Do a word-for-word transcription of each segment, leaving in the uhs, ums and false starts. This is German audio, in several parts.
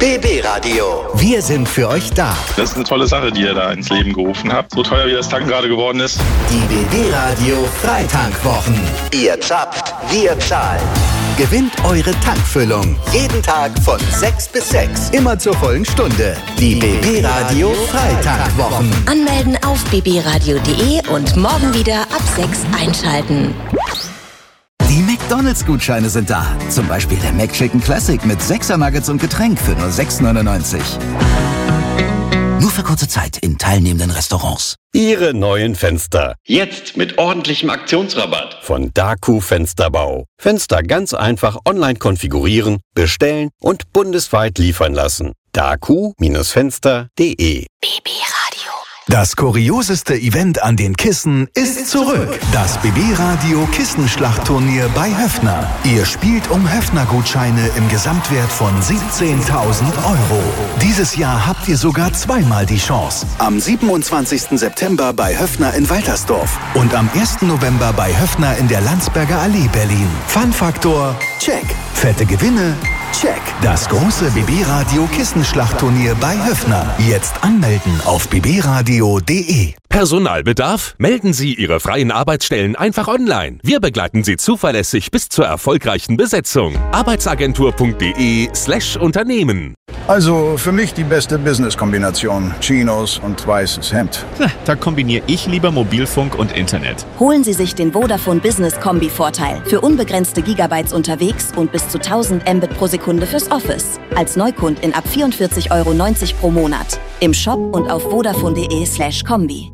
B B-Radio. Wir sind für euch da. Das ist eine tolle Sache, die ihr da ins Leben gerufen habt. So teuer wie das Tanken gerade geworden ist. Die B B-Radio Freitankwochen. Ihr zapft, wir zahlen. Gewinnt eure Tankfüllung. Jeden Tag von sechs bis sechs. Immer zur vollen Stunde. Die B B-Radio Freitankwochen. Anmelden auf b b radio punkt d e und morgen wieder ab sechs einschalten. Die McDonalds-Gutscheine sind da. Zum Beispiel der McChicken Classic mit sechser Nuggets und Getränk für nur sechs neunundneunzig. Nur für kurze Zeit in teilnehmenden Restaurants. Ihre neuen Fenster. Jetzt mit ordentlichem Aktionsrabatt. Von Daku Fensterbau. Fenster ganz einfach online konfigurieren, bestellen und bundesweit liefern lassen. daku Fenster punkt d e. B B-Radio. Das kurioseste Event an den Kissen ist zurück. Das B B-Radio Kissenschlachtturnier bei Höffner. Ihr spielt um Höffner-Gutscheine im Gesamtwert von siebzehntausend Euro. Dieses Jahr habt ihr sogar zweimal die Chance. Am siebenundzwanzigsten September bei Höffner in Waltersdorf und am ersten November bei Höffner in der Landsberger Allee, Berlin. Fun-Faktor, check. Fette Gewinne, check. Das große B B-Radio Kissenschlachtturnier bei Höffner. Jetzt anmelden auf b b radio punkt d e. Personalbedarf? Melden Sie Ihre freien Arbeitsstellen einfach online. Wir begleiten Sie zuverlässig bis zur erfolgreichen Besetzung. Arbeitsagentur punkt d e slash Unternehmen. Also für mich die beste Business-Kombination. Chinos und weißes Hemd. Da kombiniere ich lieber Mobilfunk und Internet. Holen Sie sich den Vodafone Business Kombi-Vorteil. Für unbegrenzte Gigabytes unterwegs und bis zu tausend Mbit pro Sekunde fürs Office. Als Neukundin ab vierundvierzig Euro neunzig pro Monat. Im Shop und auf vodafone punkt d e slash kombi.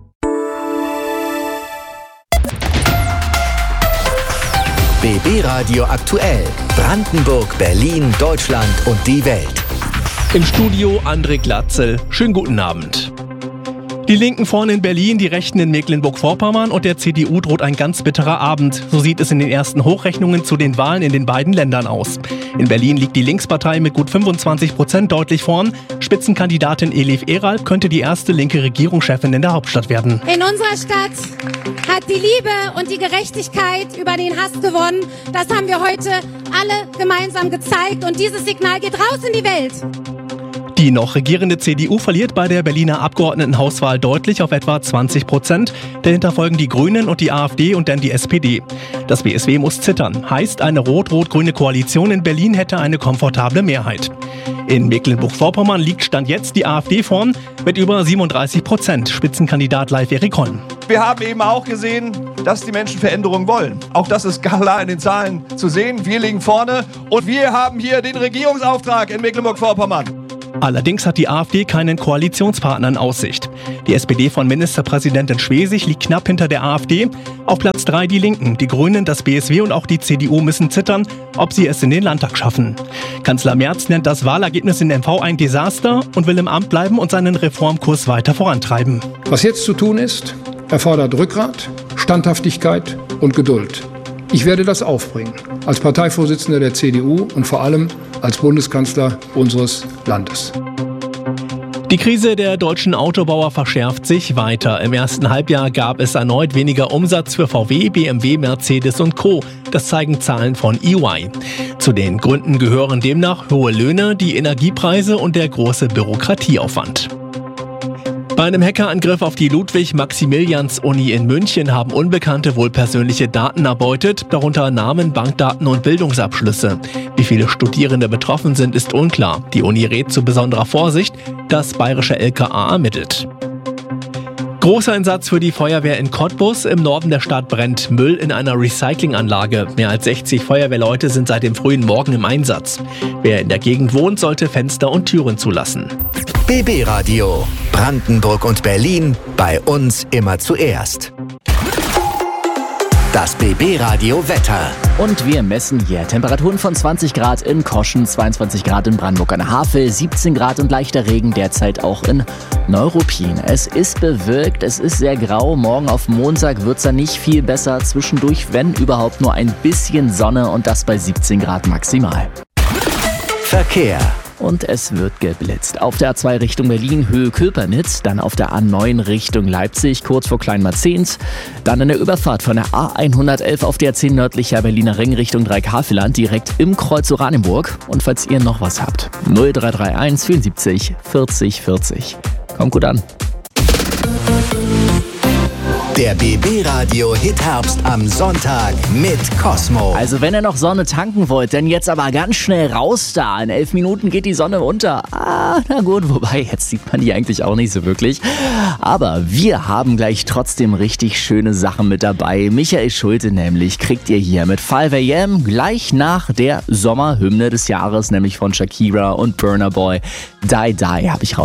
B B-Radio aktuell. Brandenburg, Berlin, Deutschland und die Welt. Im Studio André Glatzel. Schönen guten Abend. Die Linken vorne in Berlin, die Rechten in Mecklenburg-Vorpommern und der C D U droht ein ganz bitterer Abend. So sieht es in den ersten Hochrechnungen zu den Wahlen in den beiden Ländern aus. In Berlin liegt die Linkspartei mit gut fünfundzwanzig Prozent deutlich vorn. Spitzenkandidatin Elif Eralp könnte die erste linke Regierungschefin in der Hauptstadt werden. In unserer Stadt hat die Liebe und die Gerechtigkeit über den Hass gewonnen. Das haben wir heute alle gemeinsam gezeigt und dieses Signal geht raus in die Welt. Die noch regierende C D U verliert bei der Berliner Abgeordnetenhauswahl deutlich auf etwa zwanzig Prozent. Dahinter folgen die Grünen und die AfD und dann die S P D. Das B S W muss zittern. Heißt, eine rot-rot-grüne Koalition in Berlin hätte eine komfortable Mehrheit. In Mecklenburg-Vorpommern liegt Stand jetzt die AfD vorn mit über siebenunddreißig Prozent. Spitzenkandidat Leif Erik Holm. Wir haben eben auch gesehen, dass die Menschen Veränderungen wollen. Auch das ist klar in den Zahlen zu sehen. Wir liegen vorne und wir haben hier den Regierungsauftrag in Mecklenburg-Vorpommern. Allerdings hat die AfD keinen Koalitionspartner in Aussicht. Die S P D von Ministerpräsidentin Schwesig liegt knapp hinter der AfD. Auf Platz drei die Linken, die Grünen, das B S W und auch die C D U müssen zittern, ob sie es in den Landtag schaffen. Kanzler Merz nennt das Wahlergebnis in M V ein Desaster und will im Amt bleiben und seinen Reformkurs weiter vorantreiben. Was jetzt zu tun ist, erfordert Rückgrat, Standhaftigkeit und Geduld. Ich werde das aufbringen, als Parteivorsitzender der C D U und vor allem als Bundeskanzler unseres Landes. Die Krise der deutschen Autobauer verschärft sich weiter. Im ersten Halbjahr gab es erneut weniger Umsatz für V W, B M W, Mercedes und Co. Das zeigen Zahlen von E Y. Zu den Gründen gehören demnach hohe Löhne, die Energiepreise und der große Bürokratieaufwand. Bei einem Hackerangriff auf die Ludwig-Maximilians-Uni in München haben Unbekannte wohl persönliche Daten erbeutet, darunter Namen, Bankdaten und Bildungsabschlüsse. Wie viele Studierende betroffen sind, ist unklar. Die Uni rät zu besonderer Vorsicht. Das bayerische L K A ermittelt. Großer Einsatz für die Feuerwehr in Cottbus. Im Norden der Stadt brennt Müll in einer Recyclinganlage. Mehr als sechzig Feuerwehrleute sind seit dem frühen Morgen im Einsatz. Wer in der Gegend wohnt, sollte Fenster und Türen zulassen. B B-Radio. Brandenburg und Berlin. Bei uns immer zuerst. Das B B-Radio Wetter. Und wir messen hier Temperaturen von zwanzig Grad in Koschen, zweiundzwanzig Grad in Brandenburg an der Havel, siebzehn Grad und leichter Regen derzeit auch in Neuruppin. Es ist bewölkt, es ist sehr grau. Morgen auf Montag wird es dann nicht viel besser. Zwischendurch, wenn überhaupt, nur ein bisschen Sonne und das bei siebzehn Grad maximal. Verkehr. und es wird geblitzt. Auf der A zwei Richtung Berlin, Höhe Köpernitz, dann auf der A neun Richtung Leipzig, kurz vor Kleinmarzehns, dann in der Überfahrt von der A hundertelf auf der A zehn nördlicher Berliner Ring Richtung Dreikäfelland, direkt im Kreuz Oranienburg. Und falls ihr noch was habt, null drei drei eins vierundsiebzig vierzig vierzig. Kommt gut an. Der B B-Radio Hitherbst am Sonntag mit Cosmo. Also wenn ihr noch Sonne tanken wollt, dann jetzt aber ganz schnell raus da. In elf Minuten geht die Sonne unter. Ah, na gut, wobei, jetzt sieht man die eigentlich auch nicht so wirklich. Aber wir haben gleich trotzdem richtig schöne Sachen mit dabei. Michael Schulte nämlich kriegt ihr hier mit five a m gleich nach der Sommerhymne des Jahres, nämlich von Shakira und Burna Boy. Die Die habe ich raus.